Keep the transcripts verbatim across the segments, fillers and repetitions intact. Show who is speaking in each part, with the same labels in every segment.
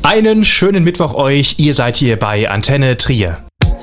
Speaker 1: Einen schönen Mittwoch euch, ihr seid hier bei Antenne Trier.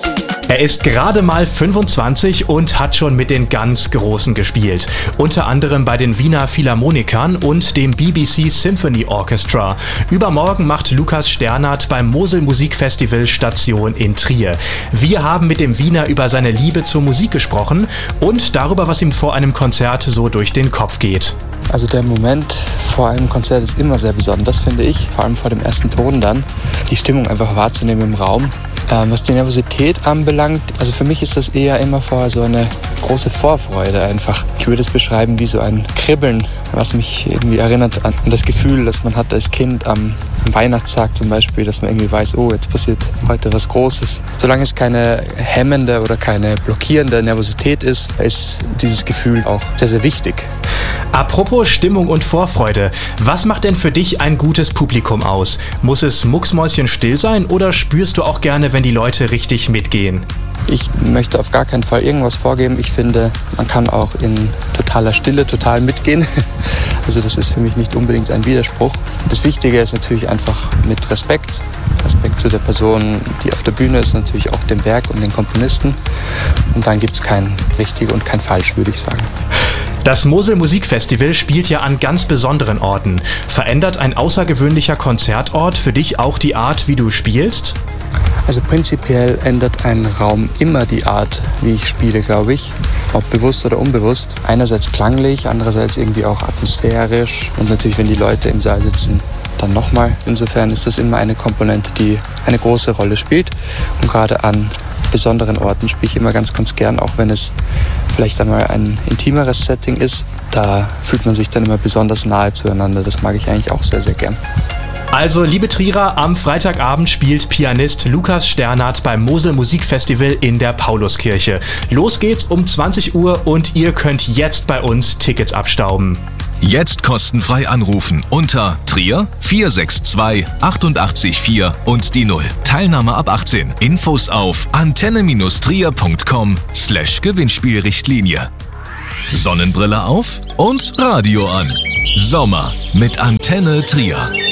Speaker 1: Er ist gerade mal fünfundzwanzig und hat schon mit den ganz Großen gespielt. Unter anderem bei den Wiener Philharmonikern und dem B B C Symphony Orchestra. Übermorgen macht Lukas Sternert beim Mosel Musikfestival Station in Trier. Wir haben mit dem Wiener über seine Liebe zur Musik gesprochen und darüber, was ihm vor einem Konzert so durch den Kopf geht.
Speaker 2: Also der Moment vor einem Konzert ist immer sehr besonders, finde ich. Vor allem vor dem ersten Ton dann. Die Stimmung einfach wahrzunehmen im Raum. Ähm, was die Nervosität anbelangt, also für mich ist das eher immer vorher so eine große Vorfreude einfach. Ich würde es beschreiben wie so ein Kribbeln, was mich irgendwie erinnert an das Gefühl, das man hat als Kind am, am Weihnachtstag zum Beispiel, dass man irgendwie weiß, oh, jetzt passiert heute was Großes. Solange es keine hemmende oder keine blockierende Nervosität ist, ist dieses Gefühl auch sehr, sehr wichtig.
Speaker 1: Apropos Stimmung und Vorfreude, was macht denn für dich ein gutes Publikum aus? Muss es mucksmäuschenstill sein oder spürst du auch gerne, wenn die Leute richtig mitgehen?
Speaker 2: Ich möchte auf gar keinen Fall irgendwas vorgeben. Ich finde, man kann auch in totaler Stille total mitgehen. Also das ist für mich nicht unbedingt ein Widerspruch. Das Wichtige ist natürlich einfach mit Respekt. Respekt zu der Person, die auf der Bühne ist, natürlich auch dem Werk und den Komponisten. Und dann gibt es kein richtig und kein falsch, würde ich sagen.
Speaker 1: Das Mosel Musikfestival spielt ja an ganz besonderen Orten. Verändert ein außergewöhnlicher Konzertort für dich auch die Art, wie du spielst?
Speaker 2: Also prinzipiell ändert ein Raum immer die Art, wie ich spiele, glaube ich. Ob bewusst oder unbewusst. Einerseits klanglich, andererseits irgendwie auch atmosphärisch. Und natürlich, wenn die Leute im Saal sitzen, dann nochmal. Insofern ist das immer eine Komponente, die eine große Rolle spielt. Und gerade an besonderen Orten spiele ich immer ganz, ganz gern, auch wenn es vielleicht einmal ein intimeres Setting ist. Da fühlt man sich dann immer besonders nahe zueinander. Das mag ich eigentlich auch sehr, sehr gern.
Speaker 1: Also, liebe Trierer, am Freitagabend spielt Pianist Lukas Sternert beim Mosel Musikfestival in der Pauluskirche. Los geht's um zwanzig Uhr und ihr könnt jetzt bei uns Tickets abstauben.
Speaker 3: Jetzt kostenfrei anrufen unter Trier vier sechs zwei achtundachtzig vier und die null. Teilnahme ab achtzehn. Infos auf antenne-trier.com slash Gewinnspielrichtlinie. Sonnenbrille auf und Radio an. Sommer mit Antenne Trier.